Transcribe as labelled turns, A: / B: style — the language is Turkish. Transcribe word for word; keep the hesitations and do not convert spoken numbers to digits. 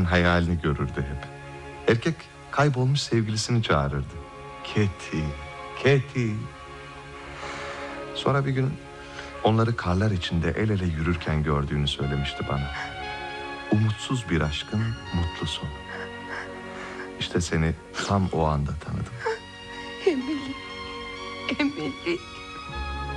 A: karının hayalini görürdü hep. Erkek kaybolmuş sevgilisini çağırırdı. Keti, Keti. Sonra bir gün onları karlar içinde el ele yürürken gördüğünü söylemişti bana. Umutsuz bir aşkın mutlu sonu. İşte seni tam o anda tanıdım.
B: Emily, Emily.